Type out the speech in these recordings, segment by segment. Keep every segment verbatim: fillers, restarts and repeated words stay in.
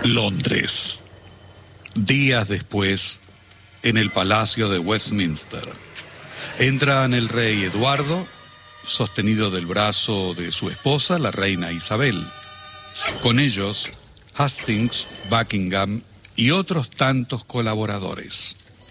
Londres. Días después, en el Palacio de Westminster, entran el rey Eduardo, sostenido del brazo de su esposa, la reina Isabel. Con ellos, Hastings, Buckingham y otros tantos colaboradores.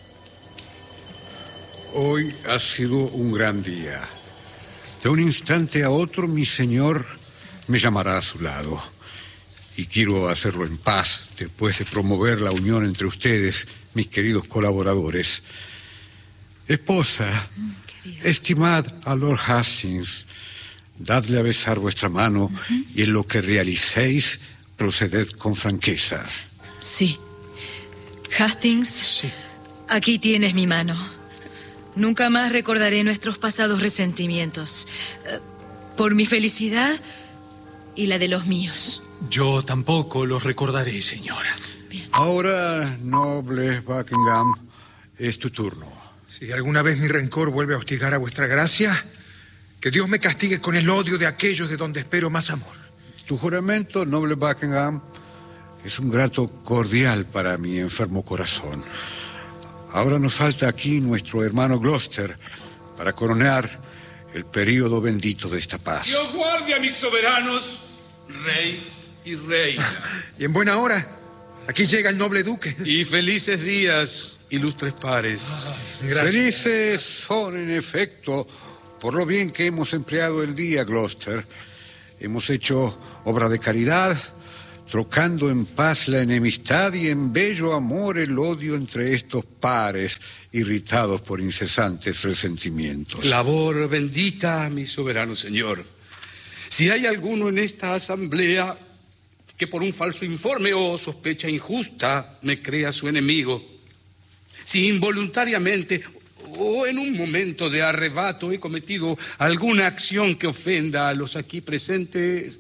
Hoy ha sido un gran día. De un instante a otro, mi señor me llamará a su lado. Y quiero hacerlo en paz, después de promover la unión entre ustedes, mis queridos colaboradores. Esposa, mm, estimad a Lord Hastings, dadle a besar vuestra mano, uh-huh. y en lo que realicéis, proceded con franqueza. Sí. Hastings, sí. Aquí tienes mi mano. Nunca más recordaré nuestros pasados resentimientos. Uh, por mi felicidad y la de los míos. Yo tampoco los recordaré, señora. Bien. Ahora, noble Buckingham, es tu turno. Si alguna vez mi rencor vuelve a hostigar a vuestra gracia, que Dios me castigue con el odio de aquellos de donde espero más amor. Tu juramento, noble Buckingham, es un grato cordial para mi enfermo corazón. Ahora nos falta aquí nuestro hermano Gloucester para coronar el período bendito de esta paz. Dios guarde a mis soberanos, rey y reina. Y en buena hora, aquí llega el noble duque. Y felices días, ilustres pares. Gracias. Felices son, en efecto, por lo bien que hemos empleado el día, Gloucester. Hemos hecho obra de caridad, trocando en paz la enemistad y en bello amor el odio entre estos pares, irritados por incesantes resentimientos. Labor bendita, mi soberano señor. Si hay alguno en esta asamblea que por un falso informe o sospecha injusta me crea su enemigo, si involuntariamente o en un momento de arrebato he cometido alguna acción que ofenda a los aquí presentes,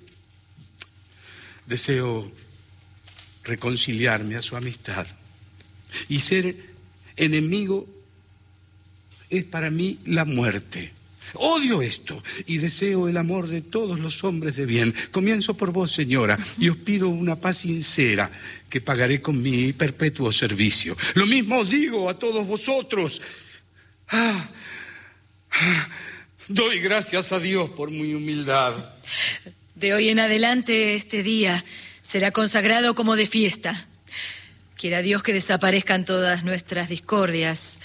deseo reconciliarme a su amistad. Y ser enemigo es para mí la muerte. Odio esto y deseo el amor de todos los hombres de bien. Comienzo por vos, señora, y os pido una paz sincera que pagaré con mi perpetuo servicio. Lo mismo os digo a todos vosotros. Ah, ah, doy gracias a Dios por mi humildad. De hoy en adelante, este día será consagrado como de fiesta. Quiera Dios que desaparezcan todas nuestras discordias.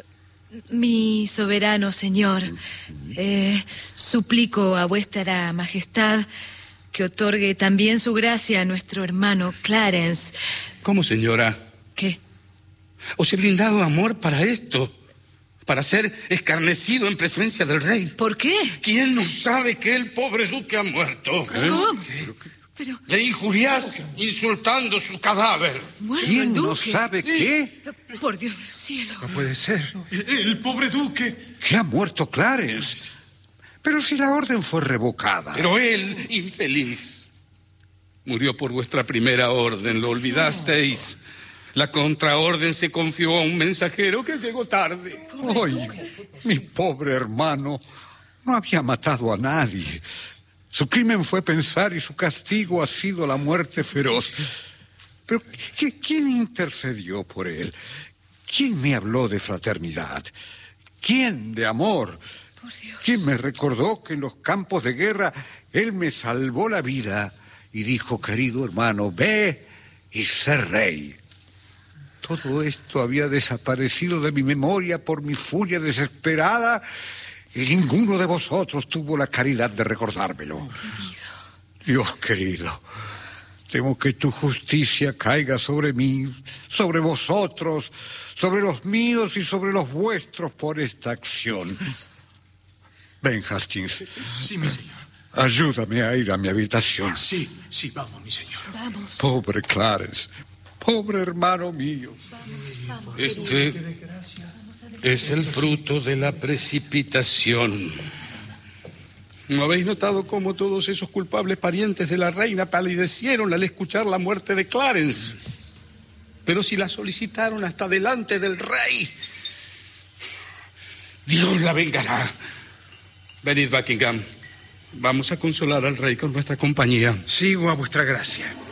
Mi soberano señor, eh, suplico a vuestra majestad que otorgue también su gracia a nuestro hermano Clarence. ¿Cómo, señora? ¿Qué? Os he brindado amor para esto, para ser escarnecido en presencia del rey. ¿Por qué? ¿Quién no sabe que el pobre duque ha muerto? ¿Cómo? ¿Qué? Pero... Le injuriás insultando su cadáver. ¿Quién no sabe sí. qué? Por Dios del cielo. No puede ser. El, el pobre duque. Que ha muerto Clarence. Pero si la orden fue revocada. Pero él, infeliz, murió por vuestra primera orden. ¿Lo olvidasteis? La contraorden se confió a un mensajero que llegó tarde. Ay, mi pobre hermano no había matado a nadie. Su crimen fue pensar y su castigo ha sido la muerte feroz. Pero ¿quién intercedió por él? ¿Quién me habló de fraternidad? ¿Quién de amor? Por Dios. ¿Quién me recordó que en los campos de guerra él me salvó la vida y dijo, querido hermano, ve y sé rey? Todo esto había desaparecido de mi memoria por mi furia desesperada y ninguno de vosotros tuvo la caridad de recordármelo. Oh, querido. Dios querido, temo que tu justicia caiga sobre mí, sobre vosotros, sobre los míos y sobre los vuestros por esta acción. Ven, Hastings. Sí, mi señor. Ayúdame a ir a mi habitación. Sí, sí, vamos, mi señor. Vamos. Pobre Clarence, pobre hermano mío. Vamos, vamos. Este es el fruto de la precipitación. ¿No habéis notado cómo todos esos culpables parientes de la reina palidecieron al escuchar la muerte de Clarence? Pero si la solicitaron hasta delante del rey, Dios la vengará. Venid, Buckingham. Vamos a consolar al rey con nuestra compañía. Sigo a vuestra gracia.